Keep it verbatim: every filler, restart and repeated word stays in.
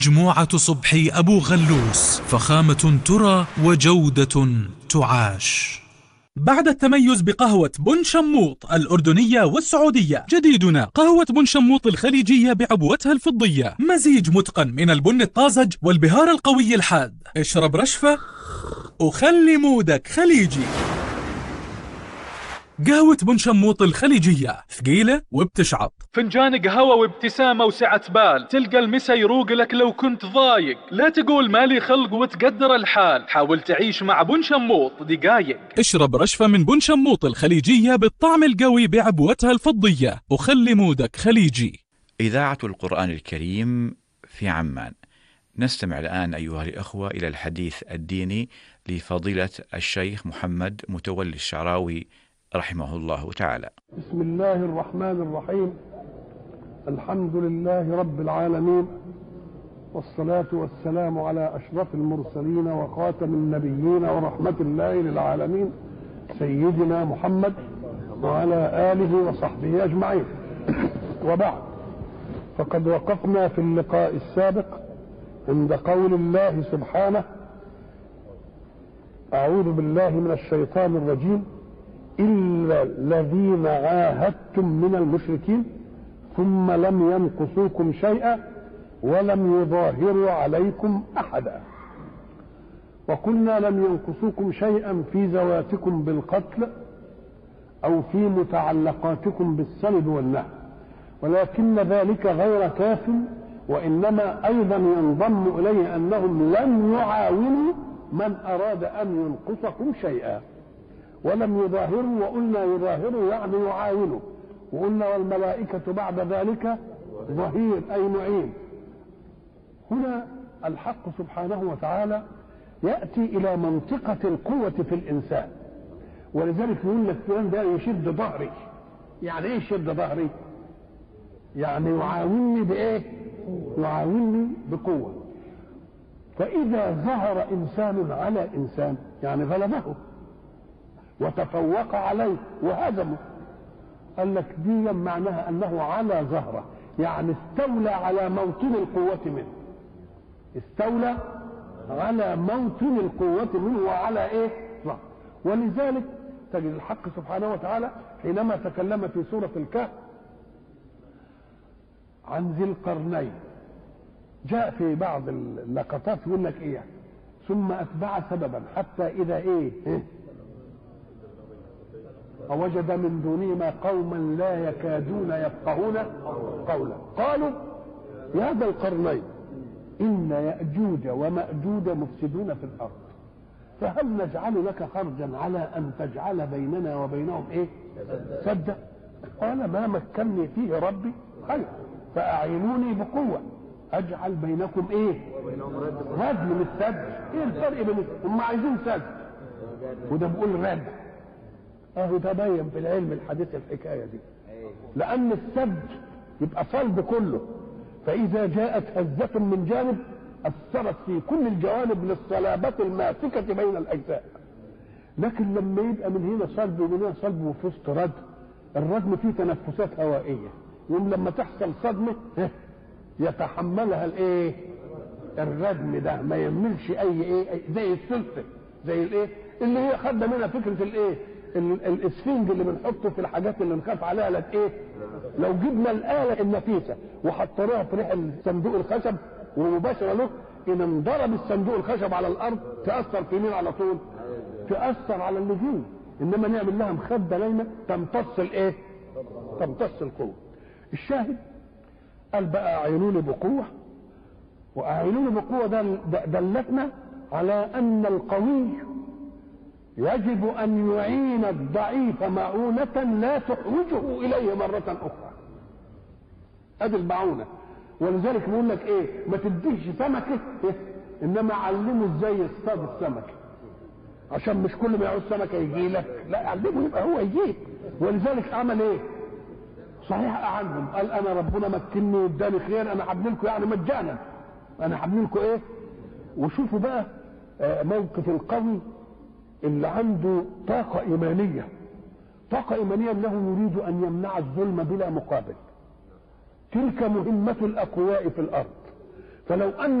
مجموعة صبحي أبو غلوس، فخامة ترى وجودة تعاش. بعد التميز بقهوة بن شموط الأردنية والسعودية، جديدنا قهوة بن شموط الخليجية بعبوتها الفضية، مزيج متقن من البن الطازج والبهار القوي الحاد. اشرب رشفة وخلي مودك خليجي. قهوة بن شموط الخليجية ثقيلة وبتشعط. فنجان قهوة وابتسامة وسعة بال، تلقى المسا يروق لك لو كنت ضايق. لا تقول مالي خلق وتقدر الحال، حاول تعيش مع بن شموط دقايق. اشرب رشفة من بن شموط الخليجية بالطعم القوي بعبوتها الفضية، وخلي مودك خليجي. إذاعة القرآن الكريم في عمان. نستمع الآن أيها الأخوة إلى الحديث الديني لفضيلة الشيخ محمد متولي الشعراوي رحمه الله تعالى. بسم الله الرحمن الرحيم. الحمد لله رب العالمين، والصلاة والسلام على أشرف المرسلين وخاتم النبيين ورحمة الله للعالمين سيدنا محمد وعلى آله وصحبه أجمعين. وبعد، فقد وقفنا في اللقاء السابق عند قول الله سبحانه: أعوذ بالله من الشيطان الرجيم، إلا الذين عاهدتم من المشركين ثم لم ينقصوكم شيئا ولم يظاهروا عليكم أحدا. وقلنا لم ينقصوكم شيئا في ذواتكم بالقتل أو في متعلقاتكم بالسلب والنهب، ولكن ذلك غير كاف، وإنما أيضا ينضم إليه أنهم لم يعاونوا من أراد أن ينقصكم شيئا ولم يظاهروا. وقلنا يظاهروا يعني يعاونوا، وقلنا والملائكة بعد ذلك ظهير أي معين. هنا الحق سبحانه وتعالى يأتي إلى منطقة القوة في الإنسان، ولذلك يقول لك فلان ده يشد ظهري. يعني إيه يشد ظهري؟ يعني يعاونني بإيه؟ يعاونني بقوة. فإذا ظهر إنسان على إنسان يعني غلبه وتفوق عليه وهزمه، قال لك دي معناها أنه على ظهره، يعني استولى على موطن القوة منه، استولى على موطن القوة منه وعلى إيه؟ ظهر. ولذلك تجد الحق سبحانه وتعالى حينما تكلم في سورة الكهف عن ذي القرنين، جاء في بعض اللقطات يقول لك إيه: ثم أتبع سببا حتى إذا إيه, إيه؟ فوجد من دونهما قوما لا يكادون يفقهون قولا قالوا يا ذا القرنين إن يأجوج ومأجوج مفسدون في الأرض فهل نجعل لك خرجا على أن تجعل بيننا وبينهم إيه سدا؟ قال ما مكنني فيه ربي خير فأعينوني بقوة أجعل بينكم إيه ردم من السد. إيه الفرق بين هم عايزين سد وده بيقول ردم؟ اهو تبين في العلم الحديث الحكايه دي، لان السد يبقى صلب كله، فاذا جاءت هزه من جانب اثرت في كل الجوانب للصلابه الماسكه بين الاجزاء. لكن لما يبقى من هنا صلب ومن هنا صلب وفي وسط ردم، الردم فيه تنفسات هوائيه، يوم لما تحصل صدمه يتحملها الايه الردم ده، ما يملش اي ايه زي السلسله زي الايه اللي هي خدنا منها فكره الايه الاسفنج اللي بنحطه في الحاجات اللي نخاف عليها. لك ايه لو جبنا الاله النفيسه وحطيناها في ريح صندوق الخشب ومباشره له، ان انضرب الصندوق الخشب على الارض تاثر في مين على طول؟ تاثر على اللي فيه. انما نعمل لها مخده نايمه تمتص الايه تمتص القوه. الشاهد قال بقى اعينوني بقوه، واعينوني بقوه ده دلتنا على ان القوي يجب أن يعين الضعيف معونة لا تحوجه إليه مرة أخرى. هذه المعونة. ولذلك بيقول لك إيه؟ ما تديش سمكة إيه؟ إنما علمه إزاي يصطاد السمكة، عشان مش كل ما يعوز سمكة يجي لك، لا علمه يبقى هو يجيك. ولذلك عمل إيه؟ صحيح أعنهم، قال أنا ربنا مكنني واداني خير، أنا هبني لكم يعني مجانا، أنا هبني لكم إيه؟ وشوفوا بقى موقف القوي اللي عنده طاقة إيمانية. طاقة إيمانية أنه يريد أن يمنع الظلم بلا مقابل. تلك مهمة الأقوياء في الأرض. فلو أن